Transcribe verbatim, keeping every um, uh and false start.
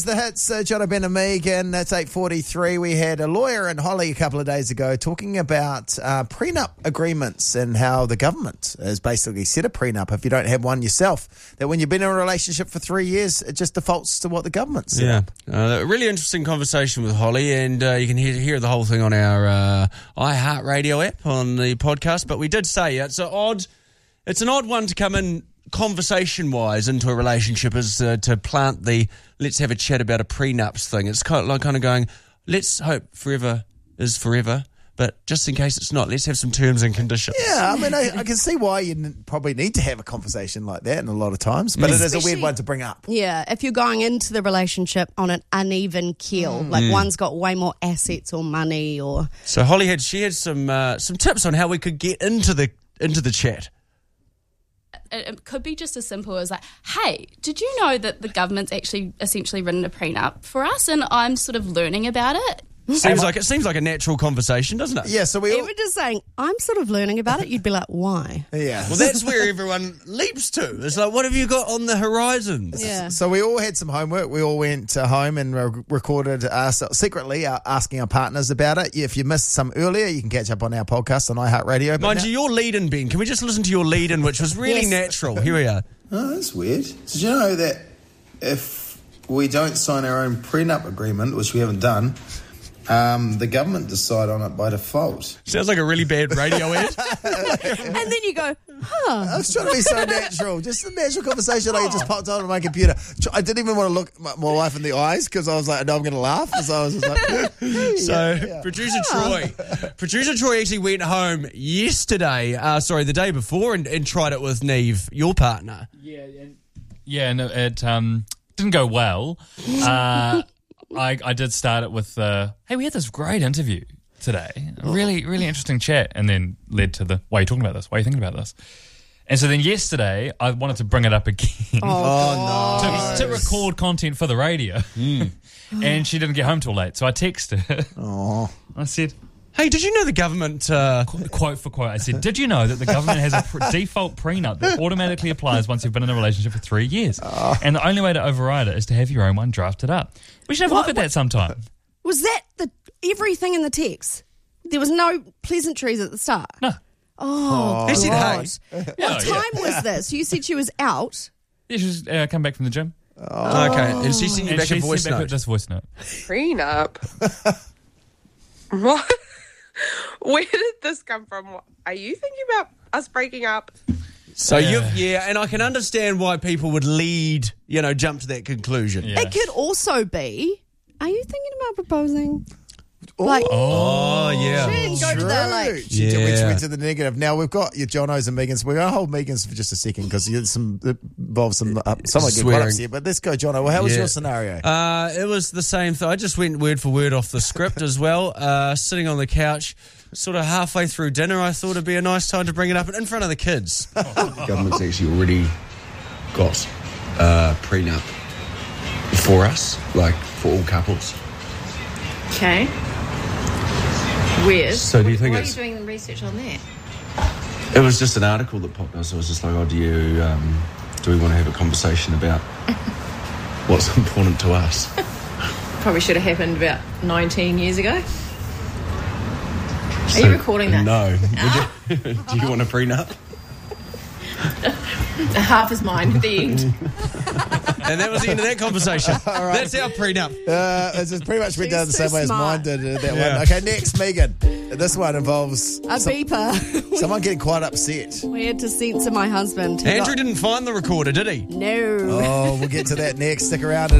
The hits, uh, John Ben and Megan. That's eight forty-three. We had a lawyer and Holly a couple of days ago talking about uh, prenup agreements and how the government has basically set a prenup if you don't have one yourself. That when you've been in a relationship for three years, it just defaults to what the government said. Yeah, uh, a really interesting conversation with Holly, and uh, you can hear, hear the whole thing on our uh, iHeartRadio app on the podcast. But we did say it's an odd, it's an odd one to come in conversation-wise into a relationship is uh, to plant the let's have a chat about a prenups thing. It's kind of like kind of going, let's hope forever is forever, but just in case it's not, let's have some terms and conditions. Yeah, I mean, I, I can see why you n- probably need to have a conversation like that in a lot of times, but Especially, it is a weird one to bring up. Yeah, if you're going into the relationship on an uneven keel, like Mm. one's got way more assets or money or... So Holly had she had some uh, some tips on how we could get into the into the chat. It could be just as simple as like, hey, did you know that the government's actually essentially written a prenup for us and I'm sort of learning about it? Seems like it seems like a natural conversation, doesn't it? Yeah, so we all... Even just saying, I'm sort of learning about it, you'd be like, why? Yeah. Well, that's where everyone leaps to. It's like, what have you got on the horizon? Yeah. So we all had some homework. We all went uh, home and re- recorded ourselves secretly uh, asking our partners about it. If you missed some earlier, you can catch up on our podcast on iHeartRadio. But Mind now- you, your lead-in, Ben. Can we just listen to your lead-in, which was really Yes. natural? Here we are. Oh, that's weird. Did you know that if we don't sign our own prenup agreement, which we haven't done, um, the government decide on it by default? Sounds like a really bad radio ad. And then you go, huh. I was trying to be so natural, just a natural conversation like it just popped on my computer. I didn't even want to look my, my wife in the eyes because I was like, I know I'm going to laugh. So I was just like, So, yeah, yeah. producer Troy, producer Troy actually went home yesterday, uh, sorry, the day before, and, and tried it with Neve, your partner. Yeah, and, yeah, and it, it um, didn't go well. Uh, I, I did start it with, uh, hey, we had this great interview today. A really, really interesting chat, and then led to the, why are you talking about this? Why are you thinking about this? And so then yesterday, I wanted to bring it up again Oh, to, to record content for the radio. And she didn't get home till late, so I texted her. Oh. I said, Hey, did you know the government... Uh, qu- quote for quote, I said, did you know that the government has a pr- default prenup that automatically applies once you've been in a relationship for three years? And the only way to override it is to have your own one drafted up. We should have a look What- at that sometime. Was that the everything in the text? There was no pleasantries at the start? No. Oh, They said, God. hey. Yeah, What yeah. time was this? You said she was out. Yeah, she's uh, come back from the gym. Okay, and she sent you And back she a voice sent back note. this voice note. Prenup? What? Where did this come from? Are you thinking about us breaking up? So Yeah. you've, yeah, and I can understand why people would lead, you know, jump to that conclusion. Yeah. It could also be, are you thinking about proposing? Like, Oh, yeah. she didn't go to the, like, She did- when she Yeah. went to the negative. Now we've got your Jonos and Megans. We're going to hold Megans for just a second because some it involves some uh, someone getting quite Swearing. upset. But let's go, Jono. Well, how was Yeah. your scenario? Uh, it was the same thing. I just went word for word off the script as well. Uh, sitting on the couch, sort of halfway through dinner, I thought it'd be a nice time to bring it up in front of the kids. The government's actually already got a prenup for us, like for all couples. Okay. Weird. So do you think Why it's- are you doing research on that? It was just an article that popped up, so I was just like, oh, do you, um, do we want to have a conversation about what's important to us? Probably should have happened about nineteen years ago. Are So- you recording that? No. Would you, do you want a prenup? Half is mine at the end. And that was the end of that conversation. That's our prenup. Uh, it's just pretty much went down the She's same too way as smart. mine did. Uh, that Yeah. one. Okay, next, Megan. This one involves a some- beeper. someone getting quite upset. We had to censor my husband. He Andrew got- didn't find the recorder, did he? No. Oh, we'll get to that next. Stick around.